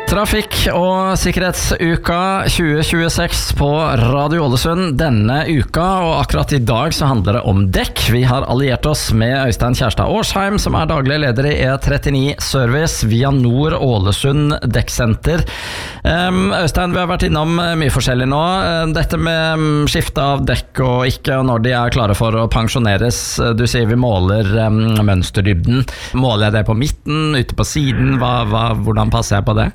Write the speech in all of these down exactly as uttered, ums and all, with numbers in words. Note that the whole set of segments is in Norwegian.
Trafikk- og sikkerhetsuka tjue tjueseks på Radio Ålesund denne uka, og akkurat i dag så handler det om dekk. Vi har alliert oss med Øystein Kjærstad Årsheim, som er daglig leder i E trettini Service via Nord Ålesund Dekksenter. Um, Øystein, vi har vært innom mye forskjellig nå. Dette med skifte av dekk og ikke, og når de er klare for å pensjoneres. Du sier vi måler um, mønsterdybden. Måler jeg det på midten, ute på siden? Hva, hva, hvordan passer jeg på det?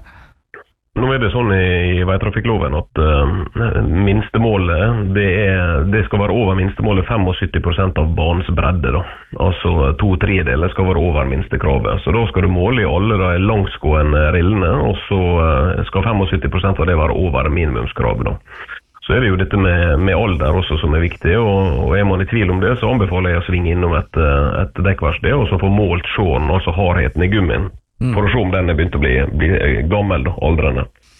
Nå er det sånn i veitrafikkloven at uh, minstemålet, det, er, det skal være over minstemålet syttifem prosent av banens bredde. Da. Altså to tredjedeler skal være over minstekravet. Så da skal du måle i alle de langsgående rillene, og så uh, skal syttifem prosent av det være over minimumskravet. Da. Så er det jo dette med, med alder også som er viktig, og, og er man i tvil om det, så anbefaler jeg å svinge innom et, et dekkverksted, og så få målt sjåen, altså hardheten i gummien. For å se om den er begynt å bli, bli gammel, aldrende.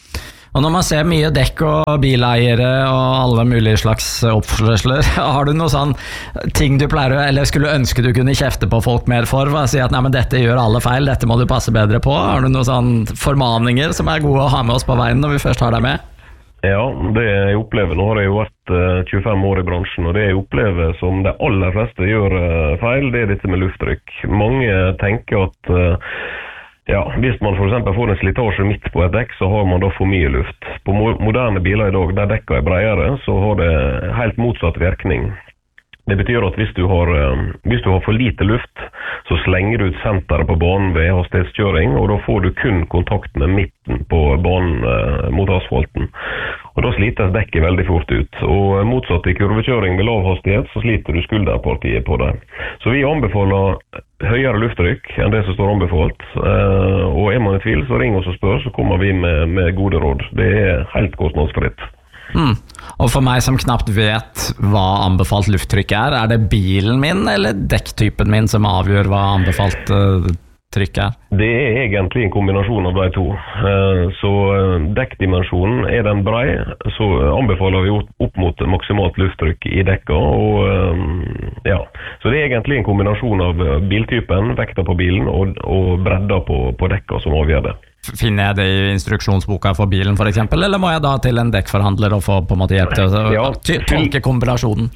Og når man ser mye dekk og bileiere og alle mulige slags oppførsler, har du noen sånn ting du pleier, eller skulle ønske du kunne kjefte på folk mer for, for å si at nei, men dette gjør alle feil, dette må du passe bedre på? Har du noen sånn formaninger som er gode å ha med oss på veien når vi først har deg med? Ja, det jeg opplever, nå har jeg jo vært uh, tjuefem år i bransjen, og det jeg opplever som de aller fleste gjør uh, feil, det er dette med lufttrykk. Mange tenker at uh, ja, hvis man for eksempel får en slitasje midt på et dekk, så har man da for mye luft. På mo- moderne biler i dag, der dekka er bredere, så har det helt motsatt virkning. Det betyr at hvis du har, uh, hvis du har for lite luft, så slenger du ut senteret på banen ved hastighetskjøring, og da får du kun kontakt med midten på banen uh, mot asfalten. Og da slites dekket veldig fort ut. Og motsatt i kurvekjøring med lav hastighet, så sliter du skulderpartiet på det. Så vi anbefaler høyere lufttrykk enn det som står anbefalt. Uh, og er man i tvil, så ring oss og spør, så kommer vi med, med gode råd. Det er helt kostnadsfritt. Mm. Og for meg som knapt vet hva anbefalt lufttrykk er, er det bilen min eller dekktypen min som avgjør hva anbefalt uh, trykk er? Det er egentlig en kombinasjon av de to. Uh, så uh, dekkdimensjonen er den brei, så anbefaler vi opp mot maksimalt lufttrykk i dekka. Og, uh, ja. Så det er egentlig en kombinasjon av biltypen, vekta på bilen og, og bredda på, på dekka som avgjør det. Finner jeg det i instruksjonsboka for bilen for eksempel, eller må jeg da til en dekkforhandler og få på en måte hjelp til å ja, tolke kombinasjonen?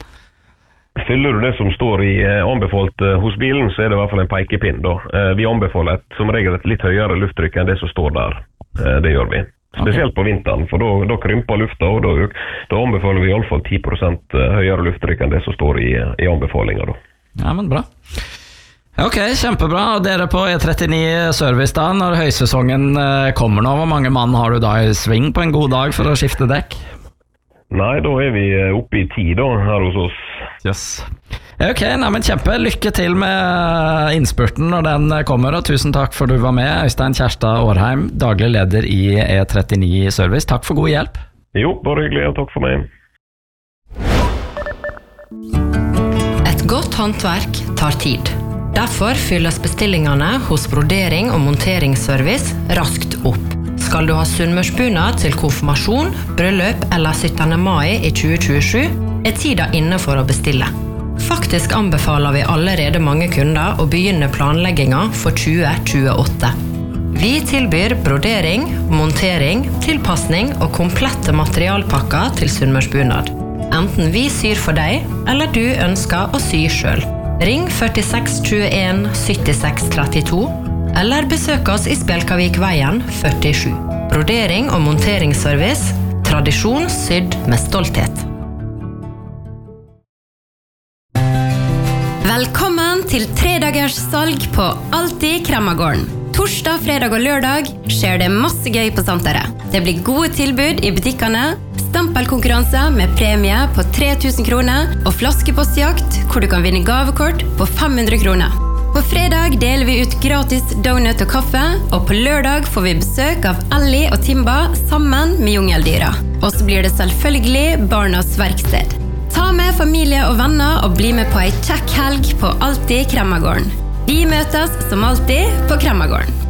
Fyller du det som står i eh, anbefalt eh, hos bilen, så er det i hvert fall en pekepinn da. Eh, vi anbefaler et, som regel et litt høyere lufttrykk enn det som står der. Eh, det gjør vi. Spesielt okay. På vinteren, for da, da krymper lufta, og da, da anbefaler vi i alle fall ti prosent høyere lufttrykk enn det som står i, i anbefalinger da. Ja, men bra. Ok, kjempebra. Og dere på E trettini Service da, når høysesongen kommer nå, hvor mange mann har du da i sving på en god dag for å skifte dekk? Nei, da er vi oppe i ti da, her hos oss. Yes. Ok, nei, men kjempe. Lykke til med innspurten når den kommer, og tusen takk for du var med, Øystein Kjærstad Årsheim, daglig leder i E trettini Service. Takk for god hjelp. Jo, bare hyggelig, og takk for meg. Et godt håndverk tar tid. Derfor fylles bestillingene hos Brodering og Monteringsservice raskt opp. Skal du ha sunnmørsbunad til konfirmasjon, bryllup eller syttende mai i tjue tjuesju, er tida inne for å bestille. Faktisk anbefaler vi allerede mange kunder å begynne planlegginga for tjue tjueåtte. Vi tilbyr brodering, montering, tilpassning og komplette materialpakker til sunnmørsbunad. Enten vi syr for deg, eller du ønsker å sy selv. Ring førtiseks tjueen syttiseks trettito, eller besøk oss i Spjelkavikveien førtisju. Brodering og monteringsservice, tradisjon sydd med stolthet. Velkommen til tredagers salg på Alltid Kremmagården. Torsdag, fredag og lørdag skjer det masse gøy på senteret. Det blir gode tilbud i butikkene, stempelkonkurranse med premie på tre tusen kroner og flaskepostjakt hvor du kan vinne gavekort på fem hundre kroner. På fredag deler vi ut gratis donut og kaffe, og på lørdag får vi besøk av Ellie og Timba sammen med jungeldyra. Og så blir det selvfølgelig Barnas verksted. Ta med familie og venner og bli med på ei kjekk helg på Alltid Kremmagården. Vi møtes som alltid på Kremmagården.